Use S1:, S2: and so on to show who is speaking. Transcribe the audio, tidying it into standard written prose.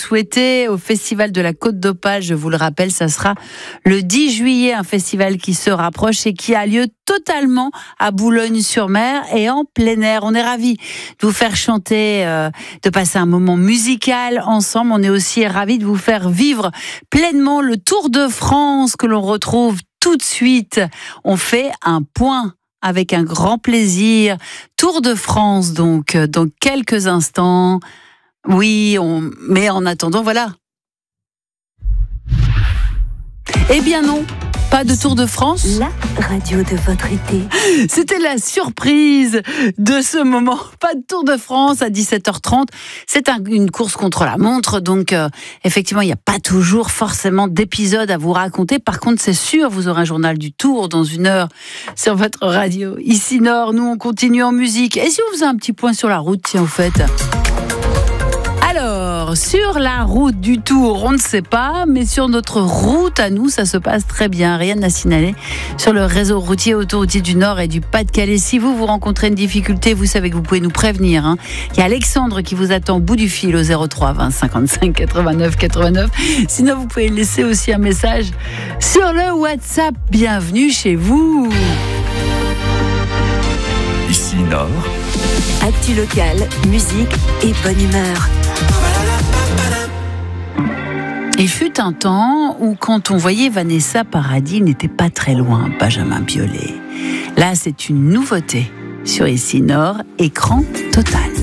S1: souhaiter au Festival de la Côte d'Opale. Je vous le rappelle, ça sera le 10 juillet, un festival qui se rapproche et qui a lieu totalement à Boulogne-sur-Mer et en plein air. On est ravis de vous faire chanter, de passer un moment musical ensemble. On est aussi ravis de vous faire vivre pleinement le Tour de France que l'on retrouve tout de suite. On fait un point avec un grand plaisir. Tour de France, donc, dans quelques instants. Oui, mais en attendant, voilà. Eh bien non, pas de Tour de France.
S2: La radio de votre été.
S1: C'était la surprise de ce moment. Pas de Tour de France à 17h30. C'est une course contre la montre, donc effectivement, il n'y a pas toujours forcément d'épisode à vous raconter. Par contre, c'est sûr, vous aurez un journal du Tour dans 1 heure sur votre radio. Ici Nord, nous on continue en musique. Et si on faisait un petit point sur la route, tiens, au fait. Alors, sur la route du Tour, on ne sait pas, mais sur notre route à nous, ça se passe très bien. Rien à signaler sur le réseau routier autoroutier du Nord et du Pas-de-Calais. Si vous rencontrez une difficulté, vous savez que vous pouvez nous prévenir. Il y a Alexandre qui vous attend au bout du fil au 03 20 55 89 89. Sinon, vous pouvez laisser aussi un message sur le WhatsApp. Bienvenue chez vous.
S3: Ici Nord.
S2: Actu locale, musique et bonne humeur.
S1: Il fut un temps où quand on voyait Vanessa Paradis, il n'était pas très loin, Benjamin Biolay. Là, c'est une nouveauté sur Ici Nord, écran total.